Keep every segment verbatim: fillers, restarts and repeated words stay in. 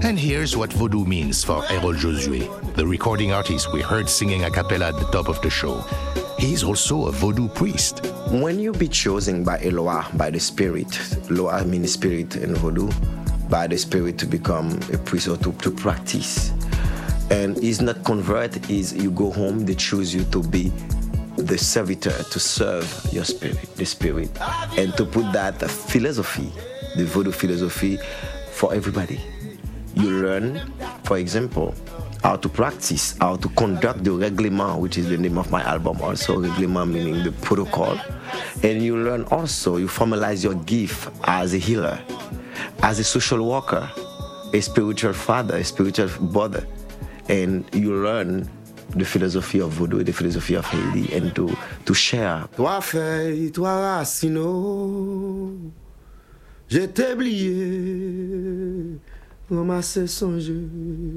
And here's what Vodou means for Errol Josué, the recording artist we heard singing a cappella at the top of the show. He's also a Vodou priest. When you be chosen by Eloah, by the spirit, Eloah means spirit in Vodou, by the spirit to become a priest or to, to practice. And it's not convert, is you go home, they choose you to be the servitor, to serve your spirit, the spirit, and to put that philosophy, the Vodou philosophy, for everybody. You learn, for example, how to practice, how to conduct the règlement, which is the name of my album also, règlement meaning the protocol. And you learn also, you formalize your gift as a healer, as a social worker, a spiritual father, a spiritual brother. And you learn the philosophy of Vodou, the philosophy of Haiti, and to, to share. Toi feuille, toi racino, je t'ai oublié, ramassé son jeu.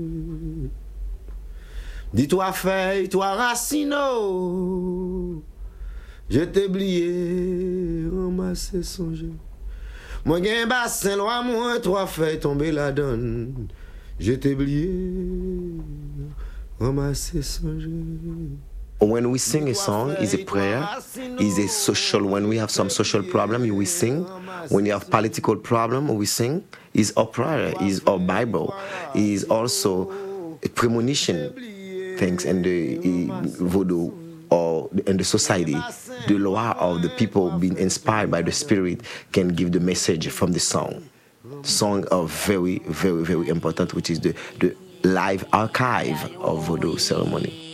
Dis-toi feuille, toi racino, je t'ai oublié, ramassé son jeu. Moi gen bassin loin, moi trois feuilles tombées la donne. Je t'ai oublié, ramassé son jeu. When we sing a song, is a prayer, is a social. When we have some social problem, we sing. When you have political problem, we sing. Is our prayer, is our Bible, is also a premonition. Things in the Vodou or in the society, the law of the people being inspired by the spirit can give the message from the song. Song are very, very, very important, which is the, the live archive of Vodou ceremony.